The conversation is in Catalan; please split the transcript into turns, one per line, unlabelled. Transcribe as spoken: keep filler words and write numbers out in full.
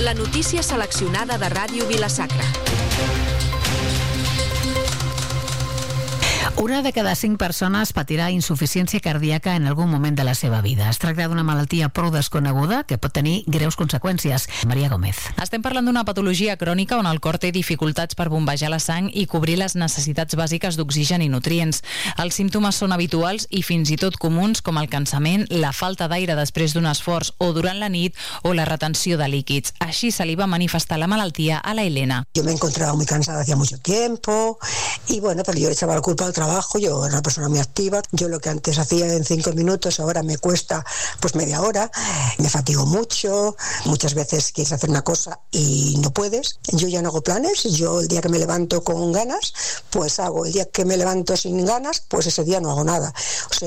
La notícia seleccionada de Ràdio Vila-sacra.
Una de cada cinc persones patirà insuficiència cardíaca en algun moment de la seva vida. Es tracta d'una malaltia prou desconeguda que pot tenir greus conseqüències. Maria Gómez.
Estem parlant d'una patologia crònica on el cor té dificultats per bombejar la sang i cobrir les necessitats bàsiques d'oxigen i nutrients. Els símptomes són habituals i fins i tot comuns, com el cansament, la falta d'aire després d'un esforç o durant la nit o la retenció de líquids. Així se li va manifestar la malaltia a la Elena.
Yo me encontraba muy cansada hacía mucho tiempo y bueno, pero yo le echaba la culpa al trabajo. Yo era una persona muy activa. Yo lo que antes hacía en cinco minutos, ahora me cuesta pues media hora. Me fatigo mucho. Muchas veces quieres hacer una cosa y no puedes. Yo ya no hago planes. Yo el día que me levanto con ganas, pues hago. El día que me levanto sin ganas, pues ese día no hago nada. O sea,